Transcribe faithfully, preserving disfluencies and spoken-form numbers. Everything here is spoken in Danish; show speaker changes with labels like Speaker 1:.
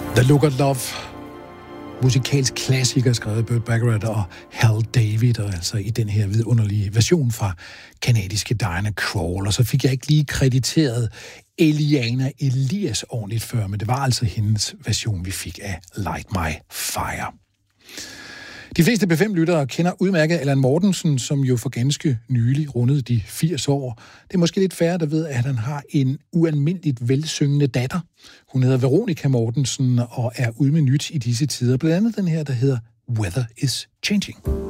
Speaker 1: The Look of Love, musikalsk klassiker skrevet af Burt Bacharach og Hal David, og altså i den her vidunderlige version fra kanadiske Diana Krall. Og så fik jeg ikke lige krediteret Eliana Elias ordentligt før, men det var altså hendes version, vi fik af Light My Fire. De fleste B fem-lyttere kender udmærket Allan Mortensen, som jo for ganske nylig rundede de firs år. Det er måske lidt færre, der ved, at han har en ualmindeligt velsyngende datter. Hun hedder Veronica Mortensen og er ude med nyt i disse tider. Blandt andet den her, der hedder Weather is Changing.